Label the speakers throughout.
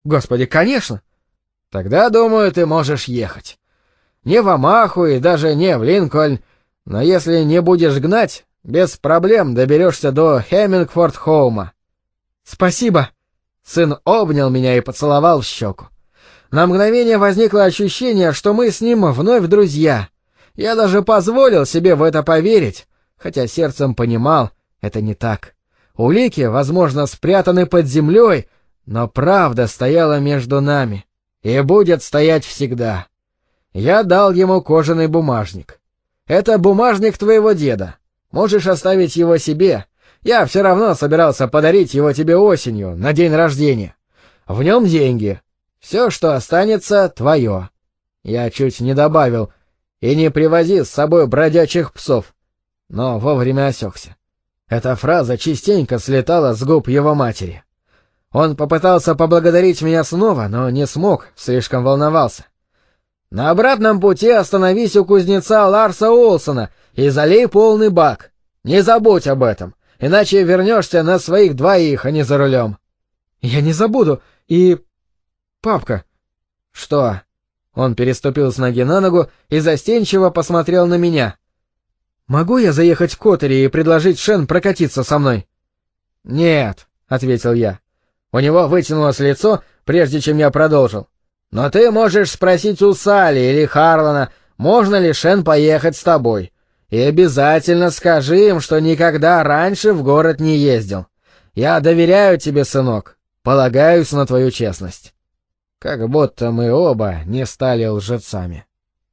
Speaker 1: Господи, конечно.
Speaker 2: Тогда, думаю, ты можешь ехать. Не в Омаху и даже не в Линкольн, но если не будешь гнать, без проблем доберешься до Хеммингфорд-Хоума.
Speaker 1: Спасибо.
Speaker 2: Сын обнял меня и поцеловал в щеку. На мгновение возникло ощущение, что мы с ним вновь друзья. Я даже позволил себе в это поверить, хотя сердцем понимал, это не так. Улики, возможно, спрятаны под землей, но правда стояла между нами и будет стоять всегда. Я дал ему кожаный бумажник. Это бумажник твоего деда. Можешь оставить его себе. Я все равно собирался подарить его тебе осенью, на день рождения. В нем деньги. Все, что останется, твое. Я чуть не добавил: и не привози с собой бродячих псов. Но вовремя осекся. Эта фраза частенько слетала с губ его матери. Он попытался поблагодарить меня снова, но не смог, слишком волновался. На обратном пути остановись у кузнеца Ларса Олсона и залей полный бак. Не забудь об этом, иначе вернешься на своих двоих, а не за рулем.
Speaker 1: Я не забуду. И... папка.
Speaker 2: Что? Он переступил с ноги на ногу и застенчиво посмотрел на меня.
Speaker 1: Могу я заехать к Оттери и предложить Шен прокатиться со мной?
Speaker 2: Нет, ответил я. У него вытянулось лицо, прежде чем я продолжил. Но ты можешь спросить у Салли или Харлана, можно ли Шен поехать с тобой. И обязательно скажи им, что никогда раньше в город не ездил. Я доверяю тебе, сынок, полагаюсь на твою честность. Как будто мы оба не стали лжецами.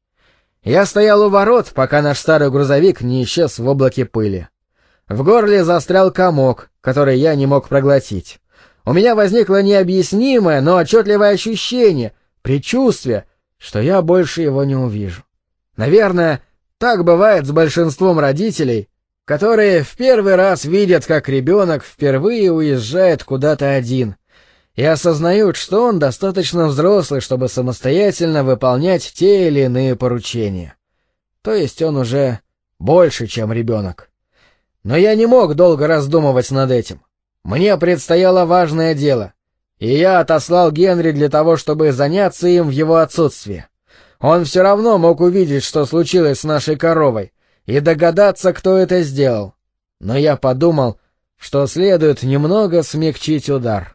Speaker 2: Я стоял у ворот, пока наш старый грузовик не исчез в облаке пыли. В горле застрял комок, который я не мог проглотить. У меня возникло необъяснимое, но отчетливое ощущение, предчувствие, что я больше его не увижу. Наверное, так бывает с большинством родителей, которые в первый раз видят, как ребенок впервые уезжает куда-то один, и осознают, что он достаточно взрослый, чтобы самостоятельно выполнять те или иные поручения. То есть он уже больше, чем ребенок. Но я не мог долго раздумывать над этим. Мне предстояло важное дело, и я отослал Генри для того, чтобы заняться им в его отсутствие. Он все равно мог увидеть, что случилось с нашей коровой, и догадаться, кто это сделал. Но я подумал, что следует немного смягчить удар.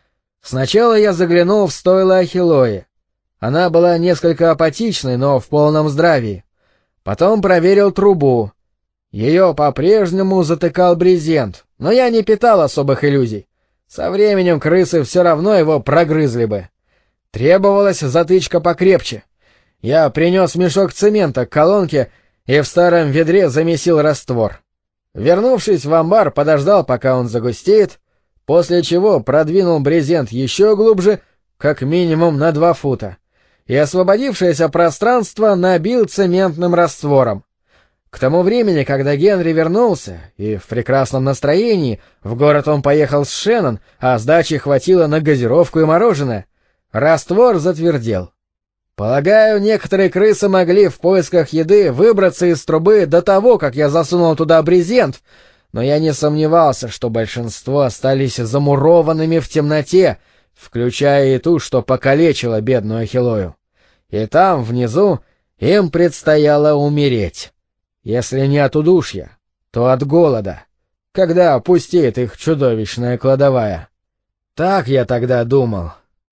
Speaker 2: Сначала я заглянул в стойло Ахиллои. Она была несколько апатичной, но в полном здравии. Потом проверил трубу. Ее по-прежнему затыкал брезент, но я не питал особых иллюзий. Со временем крысы все равно его прогрызли бы. Требовалась затычка покрепче. Я принес мешок цемента к колонке и в старом ведре замесил раствор. Вернувшись в амбар, подождал, пока он загустеет, после чего продвинул брезент еще глубже, как минимум на 2 фута, и освободившееся пространство набил цементным раствором. К тому времени, когда Генри вернулся, и в прекрасном настроении, в город он поехал с Шеннон, а сдачи хватило на газировку и мороженое, раствор затвердел. Полагаю, некоторые крысы могли в поисках еды выбраться из трубы до того, как я засунул туда брезент, но я не сомневался, что большинство остались замурованными в темноте, включая и ту, что покалечила бедную Ахиллою. И там, внизу, им предстояло умереть. Если не от удушья, то от голода, когда опустеет их чудовищная кладовая. Так я тогда думал.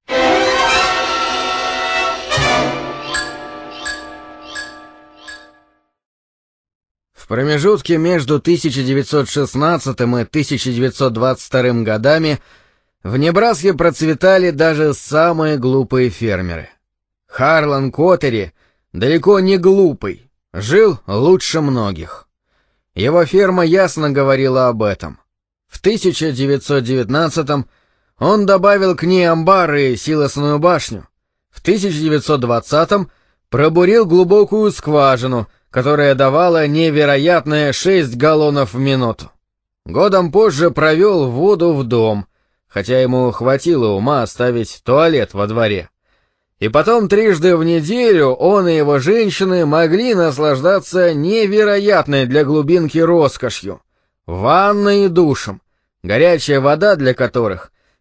Speaker 2: В промежутке между 1916 и 1922 годами в Небраске процветали даже самые глупые фермеры. Харлан Коттери далеко не глупый, жил лучше многих. Его ферма ясно говорила об этом. В 1919 он добавил к ней амбар и силосную башню. В 1920 пробурил глубокую скважину, которая давала невероятные 6 галлонов в минуту. Годом позже провел воду в дом, хотя ему хватило ума оставить туалет во дворе. И потом 3 раза в неделю он и его женщины могли наслаждаться невероятной для глубинки роскошью — ванной и душем, горячая вода для которых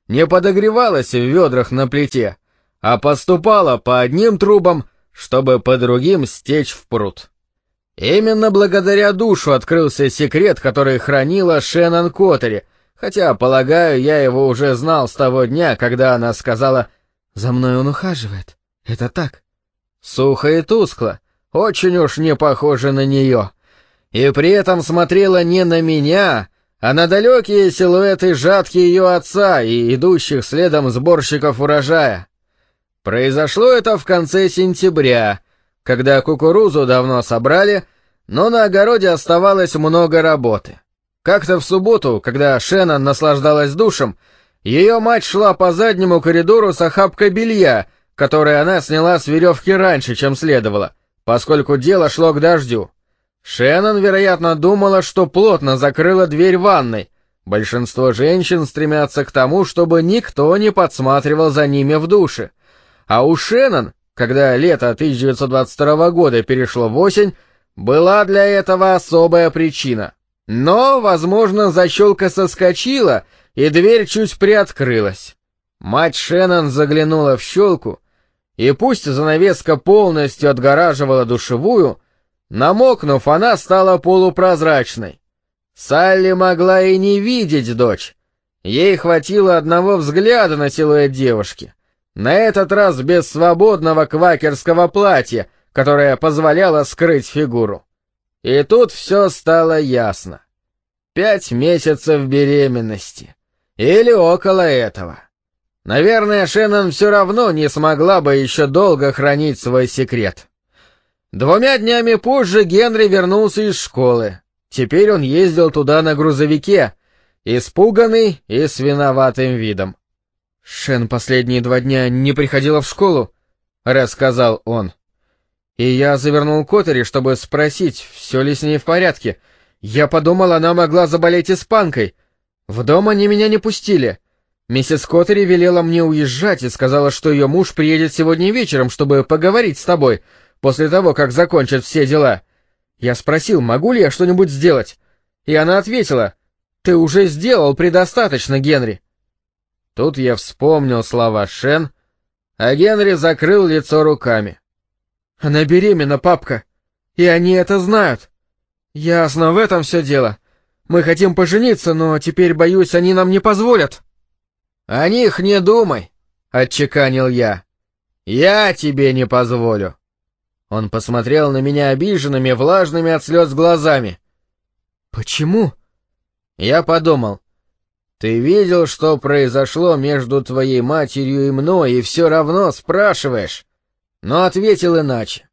Speaker 2: не подогревалась в ведрах на плите, а поступала по одним трубам, чтобы по другим стечь в пруд. Именно благодаря душу открылся секрет, который хранила Шеннон Коттери, хотя, полагаю, я его уже знал с того дня, когда она сказала: «За мной он ухаживает. Это так». Сухо и тускло, очень уж не похоже на нее. И при этом смотрела не на меня, а на далекие силуэты жатки ее отца и идущих следом сборщиков урожая. Произошло это в конце сентября, когда кукурузу давно собрали, но на огороде оставалось много работы. Как-то в субботу, когда Шеннон наслаждалась душем, ее мать шла по заднему коридору с охапкой белья, которое она сняла с веревки раньше, чем следовало, поскольку дело шло к дождю. Шеннон, вероятно, думала, что плотно закрыла дверь ванной. Большинство женщин стремятся к тому, чтобы никто не подсматривал за ними в душе. А у Шеннон, когда лето 1922 года перешло в осень, была для этого особая причина. Но, возможно, защелка соскочила, и дверь чуть приоткрылась. Мать Шеннон заглянула в щелку, и пусть занавеска полностью отгораживала душевую, намокнув, она стала полупрозрачной. Салли могла и не видеть дочь. Ей хватило одного взгляда на силуэт девушки, на этот раз без свободного квакерского платья, которое позволяло скрыть фигуру. И тут все стало ясно. 5 месяцев беременности. Или около этого. Наверное, Шеннон все равно не смогла бы еще долго хранить свой секрет. 2 днями позже Генри вернулся из школы. Теперь он ездил туда на грузовике, испуганный и с виноватым видом. «Шен последние 2 дня не приходила в школу», — рассказал он. «И я завернул Коттери, чтобы спросить, все ли с ней в порядке. Я подумал, она могла заболеть испанкой. В дом они меня не пустили. Миссис Коттери велела мне уезжать и сказала, что ее муж приедет сегодня вечером, чтобы поговорить с тобой, после того, как закончат все дела. Я спросил, могу ли я что-нибудь сделать, и она ответила: «Ты уже сделал предостаточно, Генри». Тут я вспомнил слова Шен, а Генри закрыл лицо руками. «Она беременна, папка, и они это знают. Ясно, в этом все дело. Мы хотим пожениться, но теперь, боюсь, они нам не позволят». «О них не думай», — отчеканил я. «Я тебе не позволю». Он посмотрел на меня обиженными, влажными от слез глазами. «Почему?» Я подумал. «Ты видел, что произошло между твоей матерью и мной, и все равно спрашиваешь?» Но ответил иначе.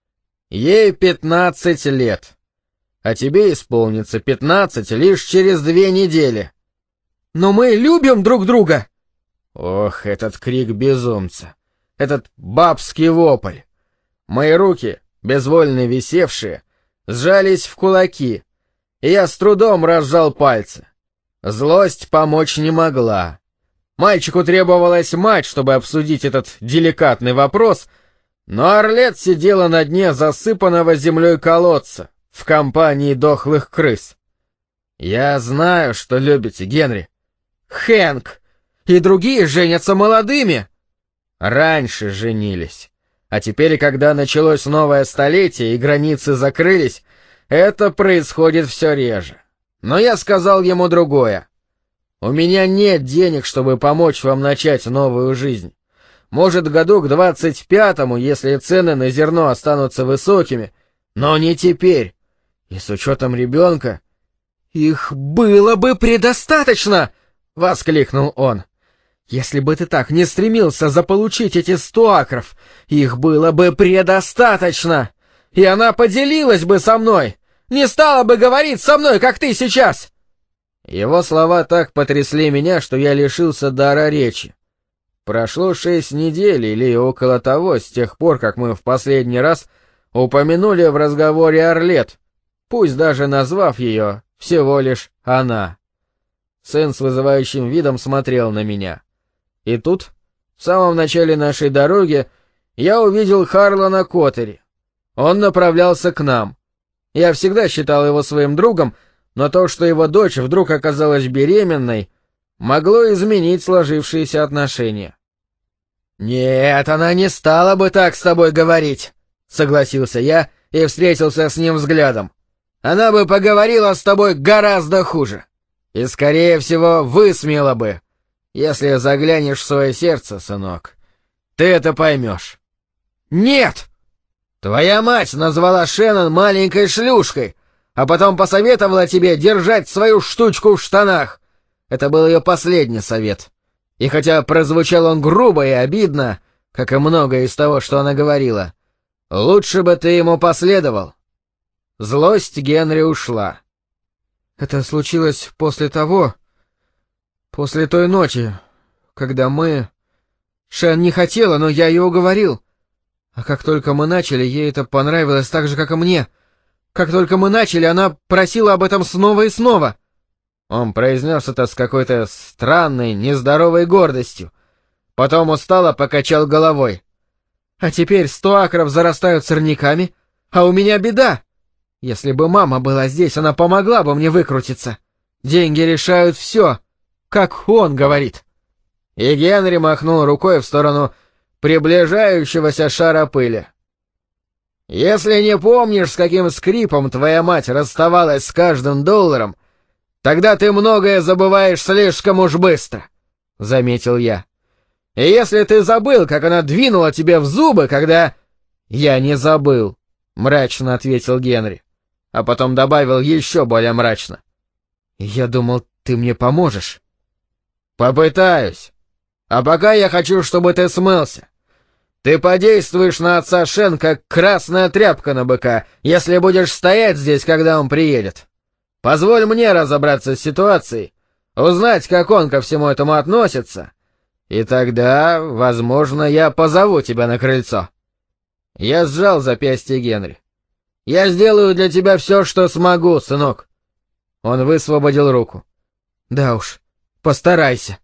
Speaker 2: «Ей 15 лет, а тебе исполнится 15 лишь через 2 недели». «Но мы любим друг друга!» Ох, этот крик безумца, этот бабский вопль. Мои руки, безвольно висевшие, сжались в кулаки, и я с трудом разжал пальцы. Злость помочь не могла. Мальчику требовалась мать, чтобы обсудить этот деликатный вопрос, но Арлет сидела на дне засыпанного землей колодца в компании дохлых крыс. «Я знаю, что любите, Генри». «Хэнк! И другие женятся молодыми!» «Раньше женились. А теперь, когда началось новое столетие и границы закрылись, это происходит все реже. Но я сказал ему другое. У меня нет денег, чтобы помочь вам начать новую жизнь. Может, году к 25-му, если цены на зерно останутся высокими, но не теперь. И с учетом ребенка...» «Их было бы предостаточно!» — воскликнул он. «Если бы ты так не стремился заполучить эти 100 акров, их было бы предостаточно! И она поделилась бы со мной! Не стала бы говорить со мной, как ты сейчас!» Его слова так потрясли меня, что я лишился дара речи. Прошло 6 недель или около того с тех пор, как мы в последний раз упомянули в разговоре Арлет, пусть даже назвав ее всего лишь она. Сын с вызывающим видом смотрел на меня. И тут, в самом начале нашей дороги, я увидел Харлана Коттери. Он направлялся к нам. Я всегда считал его своим другом, но то, что его дочь вдруг оказалась беременной, могло изменить сложившиеся отношения. «Нет, она не стала бы так с тобой говорить», — согласился я и встретился с ним взглядом. «Она бы поговорила с тобой гораздо хуже. И, скорее всего, высмеяла бы. Если заглянешь в свое сердце, сынок, ты это поймешь». «Нет!» «Твоя мать назвала Шеннон маленькой шлюшкой, а потом посоветовала тебе держать свою штучку в штанах. Это был ее последний совет. И хотя прозвучал он грубо и обидно, как и многое из того, что она говорила, лучше бы ты ему последовал». Злость Генри ушла.
Speaker 1: Это случилось после той ночи, когда мы... Шен не хотела, но я ее уговорил. А как только мы начали, ей это понравилось так же, как и мне. Как только мы начали, она просила об этом снова и снова.
Speaker 2: Он произнес это с какой-то странной, нездоровой гордостью. Потом устало покачал головой.
Speaker 1: А теперь 100 акров зарастают сорняками, а у меня беда. Если бы мама была здесь, она помогла бы мне выкрутиться. Деньги решают все, как он говорит.
Speaker 2: И Генри махнул рукой в сторону приближающегося шара пыли. «Если не помнишь, с каким скрипом твоя мать расставалась с каждым долларом, тогда ты многое забываешь слишком уж быстро», — заметил я. «И если ты забыл, как она двинула тебе в зубы, когда...» «Я не забыл», — мрачно ответил Генри, а потом добавил еще более мрачно.
Speaker 1: «Я думал, ты мне поможешь».
Speaker 2: «Попытаюсь. А пока я хочу, чтобы ты смылся. Ты подействуешь на отца Шен, как красная тряпка на быка, если будешь стоять здесь, когда он приедет. Позволь мне разобраться с ситуацией, узнать, как он ко всему этому относится, и тогда, возможно, я позову тебя на крыльцо». Я сжал запястье Генри. «Я сделаю для тебя все, что смогу, сынок». Он высвободил руку.
Speaker 1: «Да уж, постарайся».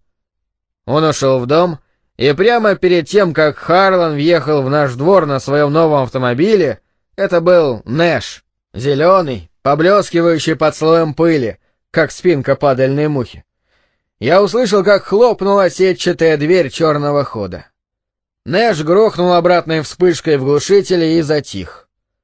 Speaker 2: Он ушел в дом, и прямо перед тем, как Харлан въехал в наш двор на своем новом автомобиле, это был Нэш, зеленый, поблескивающий под слоем пыли, как спинка падальной мухи. Я услышал, как хлопнула сетчатая дверь черного хода. Нэш грохнул обратной вспышкой в глушителе и затих.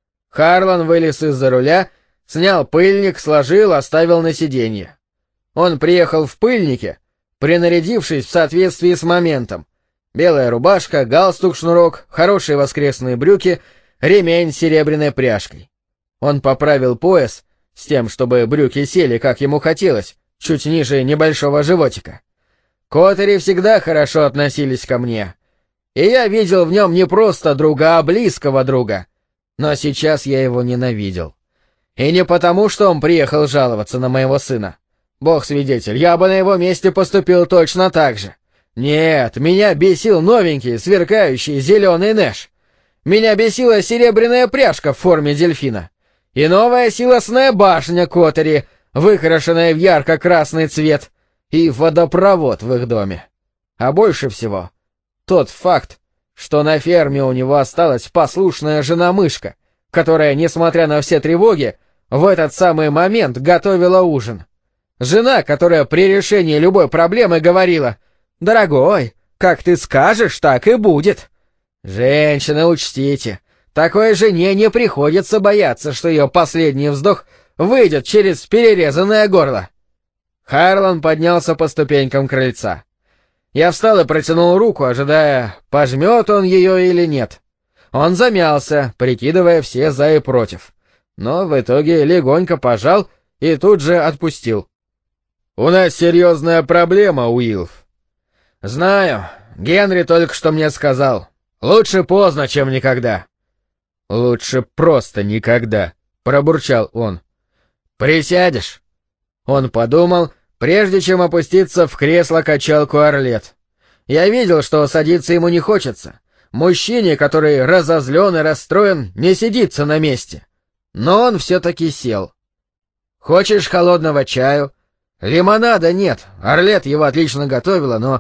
Speaker 2: Харлан вылез из-за руля, снял пыльник, сложил, оставил на сиденье. Он приехал в пыльнике, принарядившись в соответствии с моментом. Белая рубашка, галстук-шнурок, хорошие воскресные брюки, ремень с серебряной пряжкой. Он поправил пояс, с тем, чтобы брюки сели, как ему хотелось, чуть ниже небольшого животика. Коттери всегда хорошо относились ко мне, и я видел в нем не просто друга, а близкого друга. Но сейчас я его ненавидел. И не потому, что он приехал жаловаться на моего сына. Бог свидетель, я бы на его месте поступил точно так же. Нет, меня бесил новенький, сверкающий зеленый Нэш. Меня бесила серебряная пряжка в форме дельфина. И новая силосная башня Коттери, выкрашенная в ярко-красный цвет, и водопровод в их доме. А больше всего тот факт, что на ферме у него осталась послушная жена-мышка, которая, несмотря на все тревоги, в этот самый момент готовила ужин. Жена, которая при решении любой проблемы говорила: «Дорогой, как ты скажешь, так и будет». Женщины, учтите, такой жене не приходится бояться, что ее последний вздох выйдет через перерезанное горло. Харлан поднялся по ступенькам крыльца. Я встал и протянул руку, ожидая, пожмет он ее или нет. Он замялся, прикидывая все за и против, но в итоге легонько пожал и тут же отпустил. «У нас серьезная проблема, Уилф». «Знаю. Генри только что мне сказал. Лучше поздно, чем никогда». «Лучше просто никогда», — пробурчал он. «Присядешь?» Он подумал, прежде чем опуститься в кресло-качалку Арлет. Я видел, что садиться ему не хочется. Мужчине, который разозлен и расстроен, не сидится на месте. Но он все-таки сел. «Хочешь холодного чаю?» «Лимонада нет, Арлет его отлично готовила, но...»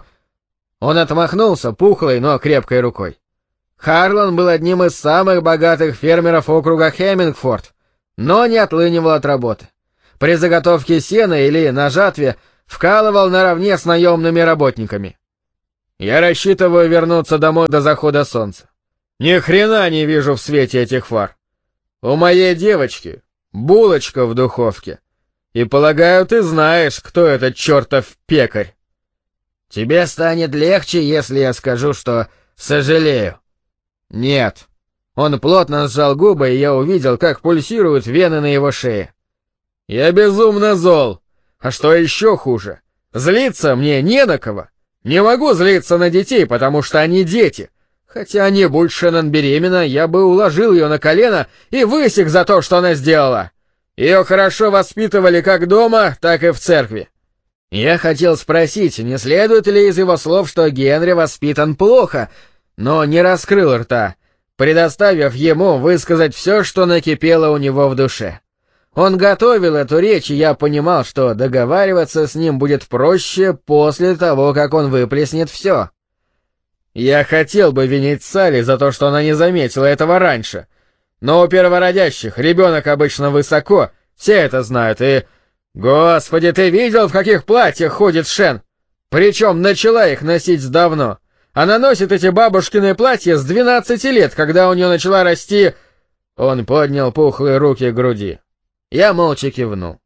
Speaker 2: Он отмахнулся пухлой, но крепкой рукой. Харлан был одним из самых богатых фермеров округа Хеммингфорд, но не отлынивал от работы. При заготовке сена или на жатве
Speaker 1: вкалывал наравне с наемными работниками. Я рассчитываю вернуться домой до захода солнца. Ни хрена не вижу в свете этих фар. У моей девочки булочка в духовке. И, полагаю, ты знаешь, кто этот чертов пекарь. Тебе станет легче, если я скажу, что сожалею. Нет. Он плотно сжал губы, и я увидел, как пульсируют вены на его шее. Я безумно зол. А что еще хуже? Злиться мне не на кого. Не могу злиться на детей, потому что они дети. Хотя не будь Шеннон беременна, я бы уложил ее на колено и высек за то, что она сделала. Ее хорошо воспитывали как дома, так и в церкви. Я хотел спросить, не следует ли из его слов, что Генри воспитан плохо, но не раскрыл рта, предоставив ему высказать все, что накипело у него в душе. Он готовил эту речь, и я понимал, что договариваться с ним будет проще после того, как он выплеснет все. Я хотел бы винить Салли за то, что она не заметила этого раньше. Но у первородящих ребенок обычно высоко, все это знают, и... Господи, ты видел, в каких платьях ходит Шен? Причем начала их носить давно. Она носит эти бабушкины платья с 12 лет, когда у нее начала расти... Он поднял пухлые руки к груди. Я молча кивнул.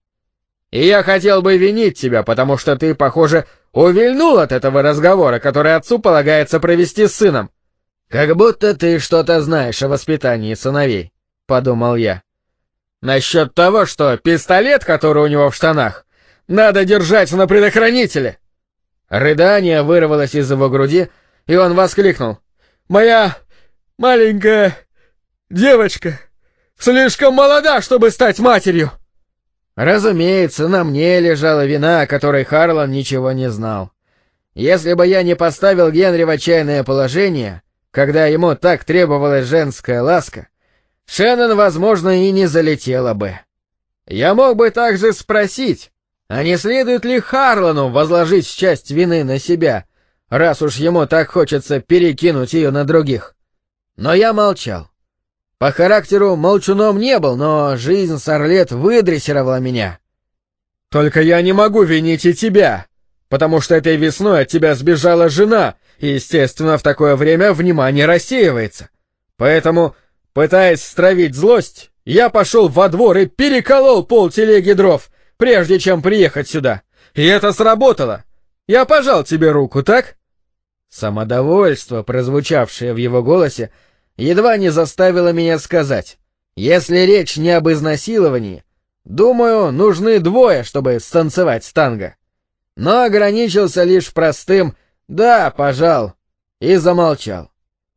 Speaker 1: И я хотел бы винить тебя, потому что ты, похоже, увильнул от этого разговора, который отцу полагается провести с сыном. Как будто ты что-то знаешь о воспитании сыновей, подумал я. Насчет того, что пистолет, который у него в штанах, надо держать на предохранителе. Рыдание вырвалось из его груди, и он воскликнул. «Моя маленькая девочка слишком молода, чтобы стать матерью!» Разумеется, на мне лежала вина, о которой Харлан ничего не знал. Если бы я не поставил Генри в отчаянное положение, когда ему так требовалась женская ласка, Шеннон, возможно, и не залетела бы. Я мог бы также спросить, а не следует ли Харлану возложить часть вины на себя, раз уж ему так хочется перекинуть ее на других. Но я молчал. По характеру молчуном не был, но жизнь с Арлетт выдрессировала меня. Только я не могу винить и тебя, потому что этой весной от тебя сбежала жена, и, естественно, в такое время внимание рассеивается. Поэтому, пытаясь стравить злость, я пошел во двор и переколол полтелеги дров, прежде чем приехать сюда. И это сработало. Я пожал тебе руку, так? Самодовольство, прозвучавшее в его голосе, едва не заставило меня сказать: если речь не об изнасиловании, думаю, нужны двое, чтобы станцевать танго. Но ограничился лишь простым «да, пожал» и замолчал.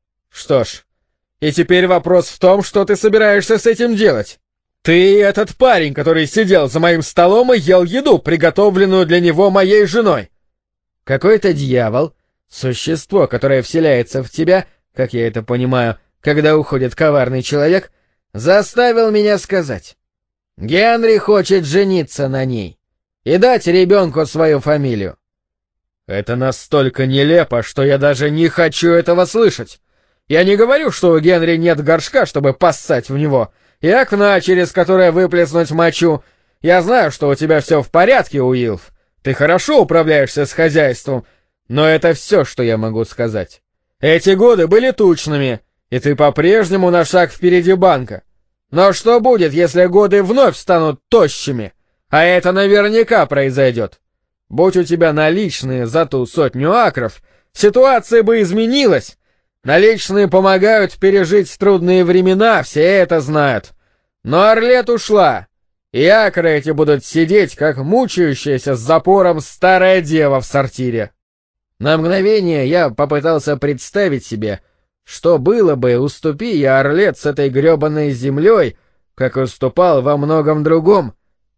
Speaker 1: Что ж, и теперь вопрос в том, что ты собираешься с этим делать. Ты и этот парень, который сидел за моим столом и ел еду, приготовленную для него моей женой. Какой-то дьявол, существо, которое вселяется в тебя, как я это понимаю, когда уходит коварный человек, заставил меня сказать: Генри хочет жениться на ней и дать ребенку свою фамилию. Это настолько нелепо, что я даже не хочу этого слышать. Я не говорю, что у Генри нет горшка, чтобы поссать в него, и окна, через которое выплеснуть мочу. Я знаю, что у тебя все в порядке, Уилф. Ты хорошо управляешься с хозяйством, но это все, что я могу сказать. Эти годы были тучными, и ты по-прежнему на шаг впереди банка. Но что будет, если годы вновь станут тощими? А это наверняка произойдет. Будь у тебя наличные за ту 100 акров, ситуация бы изменилась. Наличные помогают пережить трудные времена, все это знают. Но Арлетт ушла, и акры эти будут сидеть, как мучающаяся с запором старая дева в сортире. На мгновение я попытался представить себе, что было бы, уступи я Арлетт с этой гребаной землей, как уступал во многом другом.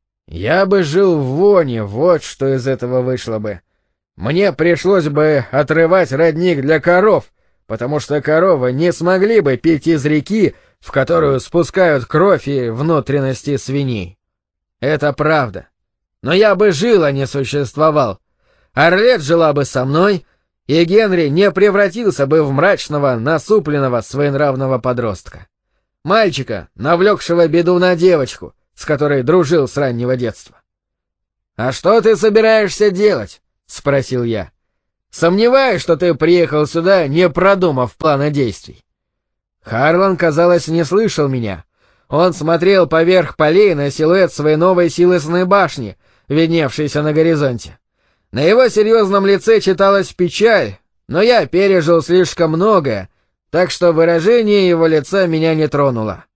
Speaker 1: Я бы жил в воне, вот что из этого вышло бы. Мне пришлось бы отрывать родник для коров, потому что коровы не смогли бы пить из реки, в которую спускают кровь и внутренности свиней. Это правда. Но я бы жил, а не существовал. Арлетт жила бы со мной, и Генри не превратился бы в мрачного, насупленного, своенравного подростка. Мальчика, навлекшего беду на девочку, с которой дружил с раннего детства.
Speaker 2: «А что ты собираешься делать?» — спросил я. «Сомневаюсь, что ты приехал сюда, не продумав плана действий». Харлан, казалось, не слышал меня. Он смотрел поверх полей на силуэт своей новой силосной башни, видневшейся на горизонте. На его серьезном лице читалась печаль, но я пережил слишком многое, так что выражение его лица меня не тронуло.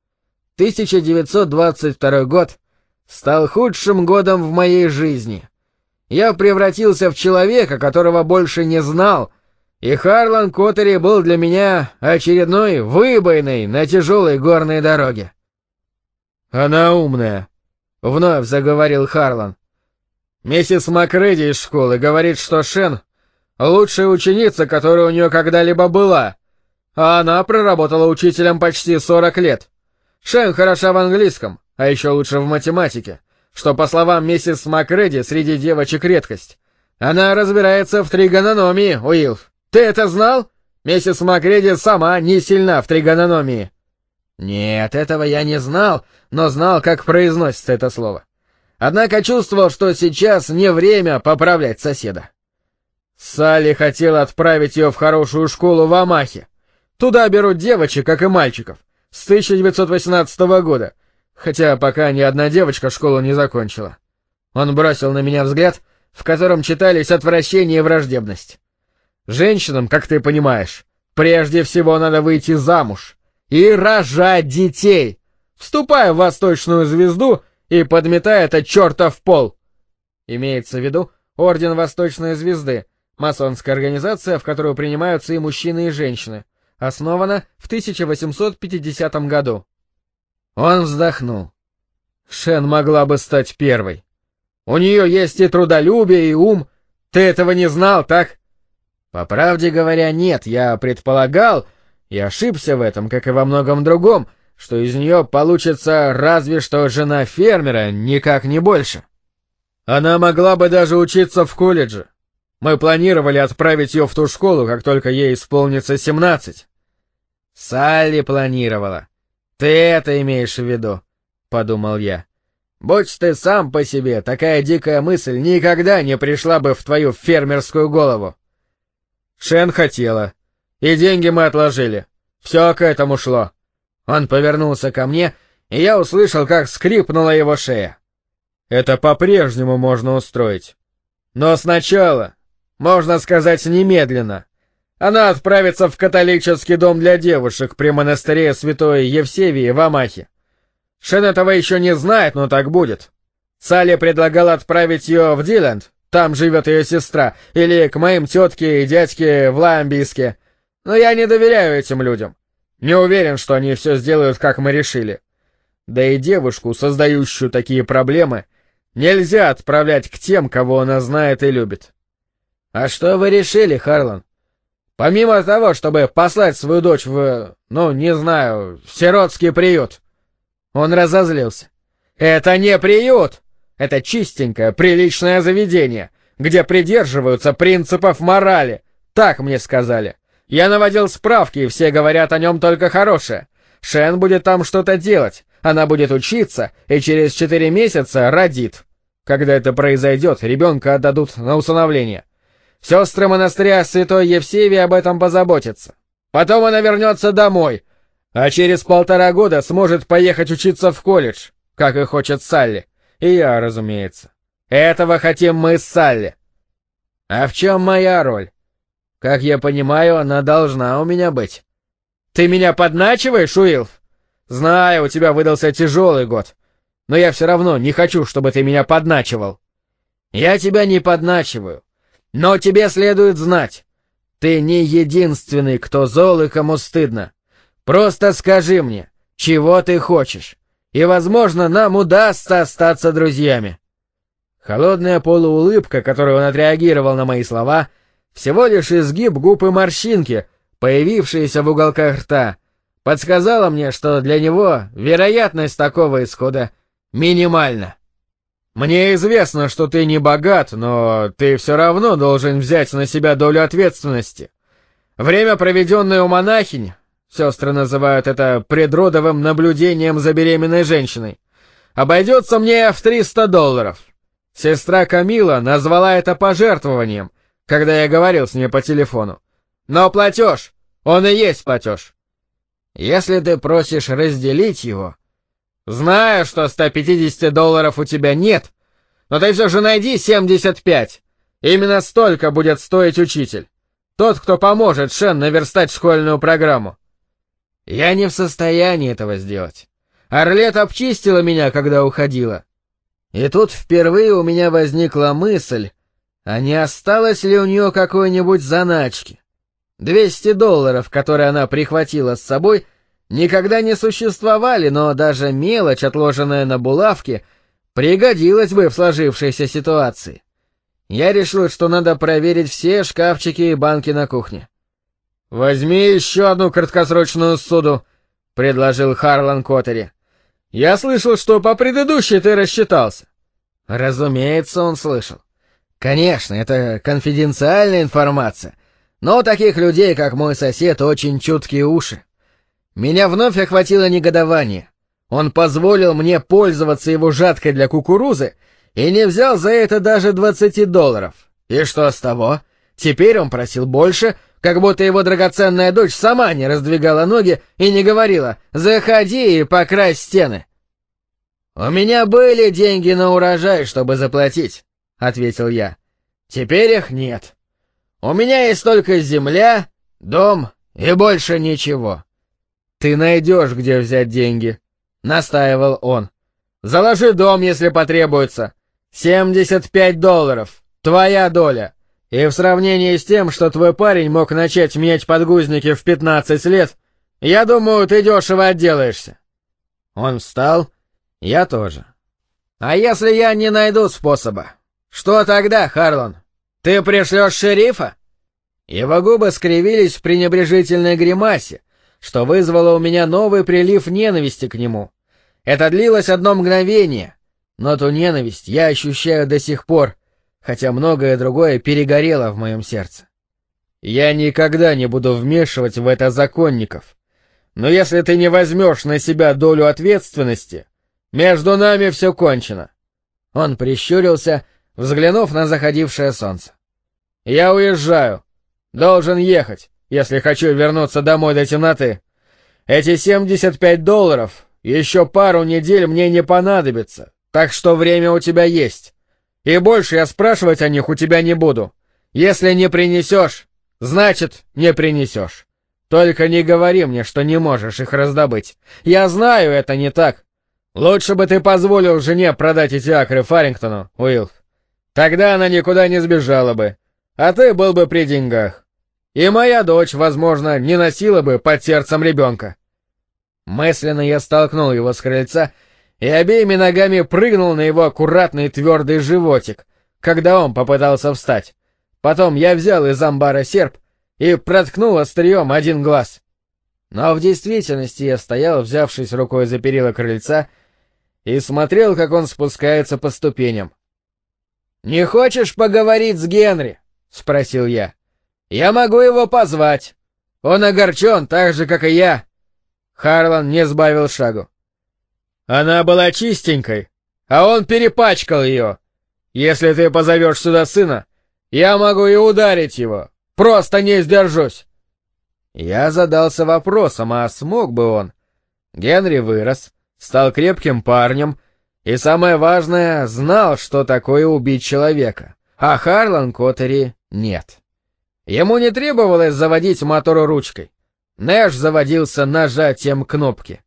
Speaker 2: 1922 год стал худшим годом в моей жизни. Я превратился в человека, которого больше не знал, и Харлан Коттери был для меня очередной выбоиной на тяжелой горной дороге. «Она умная», — вновь заговорил Харлан. «Миссис Макреди из школы говорит, что Шен — лучшая ученица, которая у нее когда-либо была, а она проработала учителем почти 40 лет. Шен хороша в английском, а еще лучше в математике, что, по словам миссис Макреди, среди девочек редкость. Она разбирается в тригономии, Уилф. Ты это знал? Миссис Макреди сама не сильна в тригономии». Нет, этого я не знал, но знал, как произносится это слово. Однако чувствовал, что сейчас не время поправлять соседа. Салли хотела отправить ее в хорошую школу в Омахе. Туда берут девочек, как и мальчиков, с 1918 года, хотя пока ни одна девочка школу не закончила. Он бросил на меня взгляд, в котором читались отвращение и враждебность. Женщинам, как ты понимаешь, прежде всего надо выйти замуж и рожать детей. Вступай в Восточную Звезду и подметай это чертов пол. Имеется в виду Орден Восточной Звезды, масонская организация, в которую принимаются и мужчины, и женщины, основана в 1850 году. Он вздохнул. Шен могла бы стать первой. У нее есть и трудолюбие, и ум. Ты этого не знал, так? По правде говоря, нет, я предполагал, и ошибся в этом, как и во многом другом, что из нее получится разве что жена фермера, никак не больше. Она могла бы даже учиться в колледже. Мы планировали отправить ее в ту школу, как только ей исполнится 17. Салли планировала. Ты это имеешь в виду, — подумал я. Будь ты сам по себе, такая дикая мысль никогда не пришла бы в твою фермерскую голову. Шен хотела. И деньги мы отложили. Все к этому шло. Он повернулся ко мне, и я услышал, как скрипнула его шея. Это по-прежнему можно устроить. Но сначала, можно сказать, немедленно, она отправится в католический дом для девушек при монастыре Святой Евсевии в Омахе. Шен этого еще не знает, но так будет. Салли предлагал отправить ее в Диленд, там живет ее сестра, или к моим тетке и дядьке в Ламбийске. Но я не доверяю этим людям. Не уверен, что они все сделают, как мы решили. Да и девушку, создающую такие проблемы, нельзя отправлять к тем, кого она знает и любит. А что вы решили, Харлан? Помимо того, чтобы послать свою дочь в, не знаю, в сиротский приют. Он разозлился. Это не приют! Это чистенькое, приличное заведение, где придерживаются принципов морали. Так мне сказали. Я наводил справки, и все говорят о нем только хорошее. Шен будет там что-то делать, она будет учиться, и через 4 месяца родит. Когда это произойдет, ребенка отдадут на усыновление. Сестры монастыря Святой Евсевии об этом позаботятся. Потом она вернется домой, а через 1,5 года сможет поехать учиться в колледж, как и хочет Салли. И я, разумеется. Этого хотим мы с Салли. А в чем моя роль? Как я понимаю, она должна у меня быть. Ты меня подначиваешь, Уилф? Знаю, у тебя выдался тяжелый год. Но я все равно не хочу, чтобы ты меня подначивал. Я тебя не подначиваю. Но тебе следует знать. Ты не единственный, кто зол и кому стыдно. Просто скажи мне, чего ты хочешь. И, возможно, нам удастся остаться друзьями. Холодная полуулыбка, которой он отреагировал на мои слова, всего лишь изгиб губ и морщинки, появившиеся в уголках рта, подсказала мне, что для него вероятность такого исхода минимальна. Мне известно, что ты не богат, но ты все равно должен взять на себя долю ответственности. Время, проведенное у монахинь, сестры называют это предродовым наблюдением за беременной женщиной, обойдется мне в $300.
Speaker 1: Сестра Камила назвала это пожертвованием, когда я говорил с ней по телефону. Но платеж, он и есть платеж. Если ты просишь разделить его... Знаю, что $150 у тебя нет, но ты все же найди 75. Именно столько будет стоить учитель. Тот, кто поможет Шен наверстать школьную программу. Я не в состоянии этого сделать. Арлет обчистила меня, когда уходила. И тут впервые у меня возникла мысль, а не осталось ли у нее какой-нибудь заначки. $200, которые она прихватила с собой, никогда не существовали, но даже мелочь, отложенная на булавке, пригодилась бы в сложившейся ситуации. Я решил, что надо проверить все шкафчики и банки на кухне. «Возьми еще одну краткосрочную ссуду», — предложил Харлан Коттери. «Я слышал, что по предыдущей ты рассчитался». Разумеется, он слышал. Конечно, это конфиденциальная информация, но у таких людей, как мой сосед, очень чуткие уши. Меня вновь охватило негодование. Он позволил мне пользоваться его жаткой для кукурузы и не взял за это даже $20. И что с того? Теперь он просил больше, как будто его драгоценная дочь сама не раздвигала ноги и не говорила «Заходи и покрась стены». «У меня были деньги на урожай, чтобы заплатить», — ответил я. «Теперь их нет. У меня есть только земля, дом и больше ничего». «Ты найдешь, где взять деньги», — настаивал он. «Заложи дом, если потребуется. $75. Твоя доля. И в сравнении с тем, что твой парень мог начать менять подгузники в 15 лет, я думаю, ты дешево отделаешься». Он встал, я тоже. «А если я не найду способа? Что тогда, Харлан? Ты пришлешь шерифа?» Его губы скривились в пренебрежительной гримасе, что вызвало у меня новый прилив ненависти к нему. Это длилось одно мгновение, но ту ненависть я ощущаю до сих пор, хотя многое другое перегорело в моем сердце. Я никогда не буду вмешивать в это законников, но если ты не возьмешь на себя долю ответственности, между нами все кончено. Он прищурился, взглянув на заходившее солнце. Я уезжаю. Должен ехать, если хочу вернуться домой до темноты. Эти $75 еще пару недель мне не понадобится, так что время у тебя есть. И больше я спрашивать о них у тебя не буду. Если не принесешь, значит, не принесешь. Только не говори мне, что не можешь их раздобыть. Я знаю, это не так. Лучше бы ты позволил жене продать эти акры Фарингтону, Уилл. Тогда она никуда не сбежала бы, а ты был бы при деньгах. И моя дочь, возможно, не носила бы под сердцем ребенка. Мысленно я столкнул его с крыльца и обеими ногами прыгнул на его аккуратный твердый животик, когда он попытался встать. Потом я взял из амбара серп и проткнул острием один глаз. Но в действительности я стоял, взявшись рукой за перила крыльца, и смотрел, как он спускается по ступеням. «Не хочешь поговорить с Генри?» — спросил я. «Я могу его позвать. Он огорчен так же, как и я». Харлан не сбавил шагу. «Она была чистенькой, а он перепачкал ее. Если ты позовешь сюда сына, я могу и ударить его. Просто не сдержусь». Я задался вопросом, а смог бы он? Генри вырос, стал крепким парнем, и самое важное, знал, что такое убить человека, а Харлан Коттери нет. Ему не требовалось заводить мотор ручкой. Нэш заводился нажатием кнопки.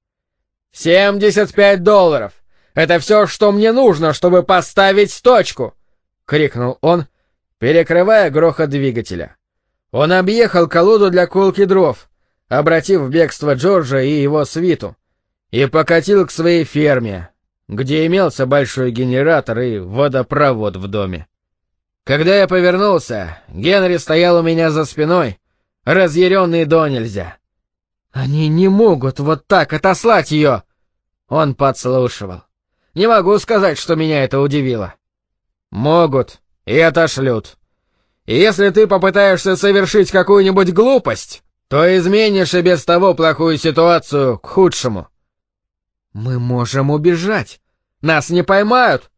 Speaker 1: $75! Это все, что мне нужно, чтобы поставить точку! — крикнул он, перекрывая грохот двигателя. Он объехал колоду для колки дров, обратив в бегство Джорджа и его свиту, и покатил к своей ферме, где имелся большой генератор и водопровод в доме. Когда я повернулся, Генри стоял у меня за спиной, разъяренный до нельзя. «Они не могут вот так отослать ее!» Он подслушивал. Не могу сказать, что меня это удивило. «Могут и отошлют. И если ты попытаешься совершить какую-нибудь глупость, то изменишь и без того плохую ситуацию к худшему». «Мы можем убежать. Нас не поймают.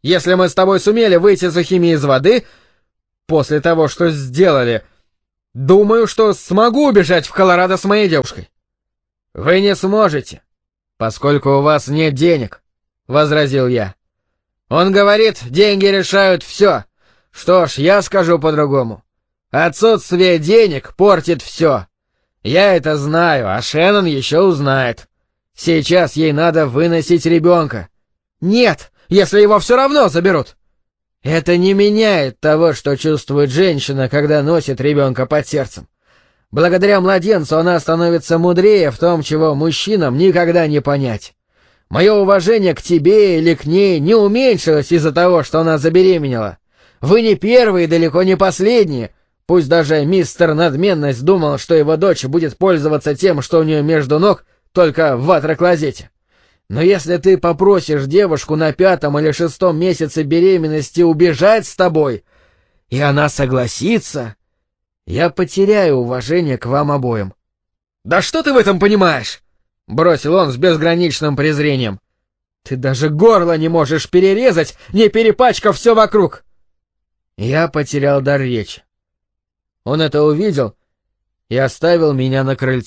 Speaker 1: Если мы с тобой сумели выйти сухими из воды, после того, что сделали, думаю, что смогу убежать в Колорадо с моей девушкой». «Вы не сможете, поскольку у вас нет денег», — возразил я. «Он говорит, деньги решают все. Что ж, я скажу по-другому. Отсутствие денег портит все. Я это знаю, а Шеннон еще узнает. Сейчас ей надо выносить ребенка». «Нет, если его все равно заберут». «Это не меняет того, что чувствует женщина, когда носит ребенка под сердцем. Благодаря младенцу она становится мудрее в том, чего мужчинам никогда не понять. Мое уважение к тебе или к ней не уменьшилось из-за того, что она забеременела. Вы не первые и далеко не последние. Пусть даже мистер Надменность думал, что его дочь будет пользоваться тем, что у нее между ног, только в ватроклозете. Но если ты попросишь девушку на 5-м или 6-м месяце беременности убежать с тобой, и она согласится, я потеряю уважение к вам обоим». «Да что ты в этом понимаешь?» — бросил он с безграничным презрением. «Ты даже горло не можешь перерезать, не перепачкав все вокруг». Я потерял дар речи. Он это увидел и оставил меня на крыльце.